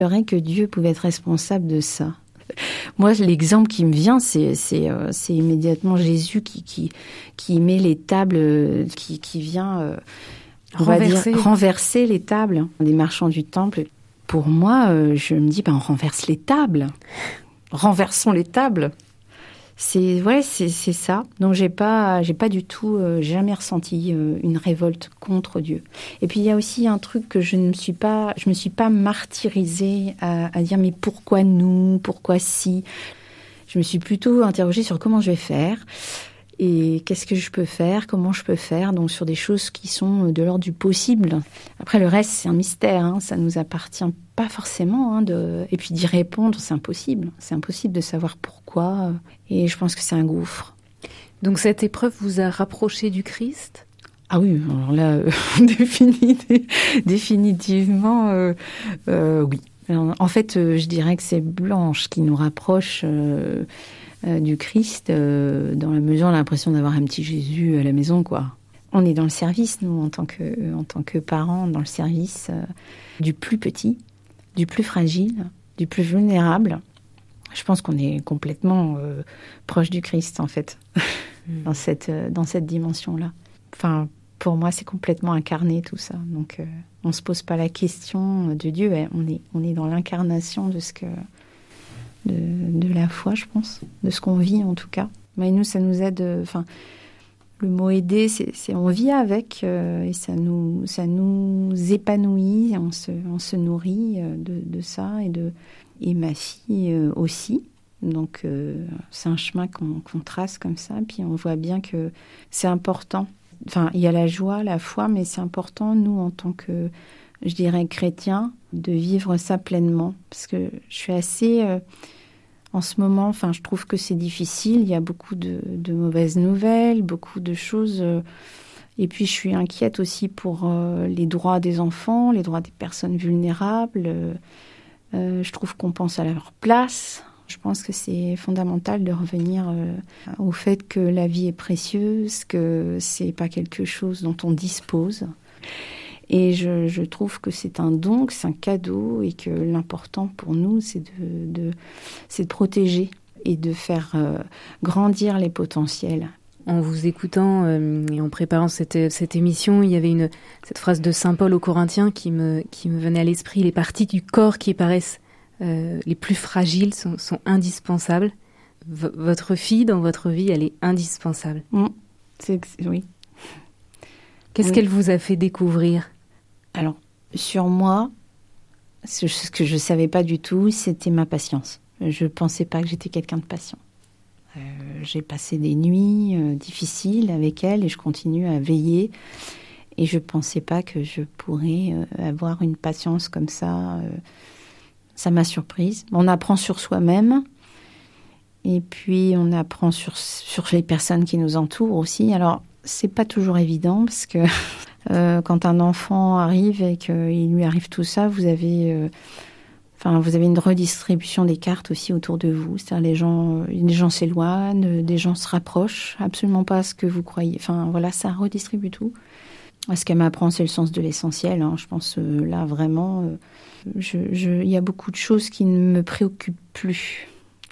vrai que Dieu pouvait être responsable de ça. Moi, l'exemple qui me vient, c'est immédiatement Jésus qui met les tables, qui vient, on va dire, renverser les tables des marchands du temple. Pour moi, je me dis, on renverse les tables. Renversons les tables. C'est ça. Donc j'ai pas du tout jamais ressenti une révolte contre Dieu. Et puis il y a aussi un truc que je me suis pas martyrisée à dire mais pourquoi nous, pourquoi si. Je me suis plutôt interrogée sur comment je vais faire et qu'est-ce que je peux faire, comment je peux faire, donc sur des choses qui sont de l'ordre du possible. Après le reste c'est un mystère, ça nous appartient pas forcément, et puis d'y répondre, c'est impossible de savoir pourquoi, et je pense que c'est un gouffre. Donc cette épreuve vous a rapproché du Christ ? Ah oui, alors là, définitivement, oui. Alors, en fait, je dirais que c'est Blanche qui nous rapproche du Christ, dans la mesure, on a l'impression d'avoir un petit Jésus à la maison, quoi. On est dans le service, nous, en tant que parents, dans le service du plus petit, du plus fragile, du plus vulnérable. Je pense qu'on est complètement proche du Christ, en fait, dans cette dimension-là. Enfin, pour moi, c'est complètement incarné, tout ça. Donc, on ne se pose pas la question de Dieu. On est dans l'incarnation de la foi, je pense, de ce qu'on vit, en tout cas. Mais nous, ça nous aide... le mot aider, c'est on vit avec, et ça nous épanouit, on se nourrit de ça, et ma fille aussi. Donc c'est un chemin qu'on trace comme ça, puis on voit bien que c'est important. Enfin, il y a la joie, la foi, mais c'est important, nous, en tant que, je dirais, chrétiens, de vivre ça pleinement. Parce que je suis assez... en ce moment, je trouve que c'est difficile. Il y a beaucoup de mauvaises nouvelles, beaucoup de choses. Et puis, je suis inquiète aussi pour les droits des enfants, les droits des personnes vulnérables. Je trouve qu'on pense à leur place. Je pense que c'est fondamental de revenir au fait que la vie est précieuse, que c'est pas quelque chose dont on dispose. Et je trouve que c'est un don, que c'est un cadeau, et que l'important pour nous, c'est de protéger et de faire grandir les potentiels. En vous écoutant et en préparant cette émission, il y avait cette phrase de Saint Paul aux Corinthiens qui me venait à l'esprit. Les parties du corps qui paraissent les plus fragiles sont indispensables. Votre fille, dans votre vie, elle est indispensable. Oui. Qu'est-ce qu'elle vous a fait découvrir ? Alors, sur moi, ce que je ne savais pas du tout, c'était ma patience. Je ne pensais pas que j'étais quelqu'un de patient. J'ai passé des nuits difficiles avec elle et je continue à veiller. Et je ne pensais pas que je pourrais avoir une patience comme ça. Ça m'a surprise. On apprend sur soi-même et puis on apprend sur les personnes qui nous entourent aussi. Alors, ce n'est pas toujours évident parce que... quand un enfant arrive et qu'il lui arrive tout ça, vous avez une redistribution des cartes aussi autour de vous. C'est-à-dire les gens s'éloignent, des gens se rapprochent, absolument pas ce que vous croyez. Ça redistribue tout. Ce qu'elle m'apprend, c'est le sens de l'essentiel. Je pense là vraiment, il y a beaucoup de choses qui ne me préoccupent plus.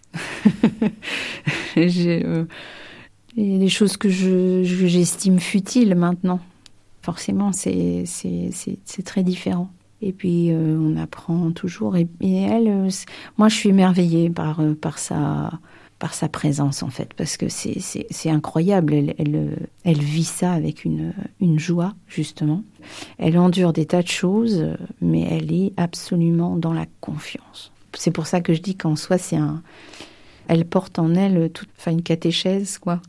Il y a des choses que j'estime futiles maintenant. Forcément, c'est très différent. Et puis, on apprend toujours. Et elle, moi, je suis émerveillée par sa présence, en fait, parce que c'est incroyable. Elle vit ça avec une joie, justement. Elle endure des tas de choses, mais elle est absolument dans la confiance. C'est pour ça que je dis qu'en soi, elle porte en elle une catéchèse, quoi.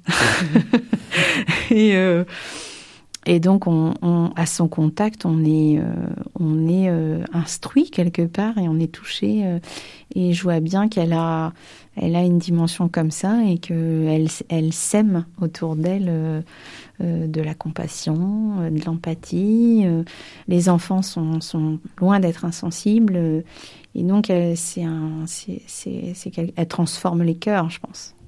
Et donc, à son contact, on est instruit quelque part et on est touché. Et je vois bien qu'elle a une dimension comme ça et qu'elle sème autour d'elle de la compassion, de l'empathie. Les enfants sont loin d'être insensibles. Et donc, elle transforme les cœurs, je pense.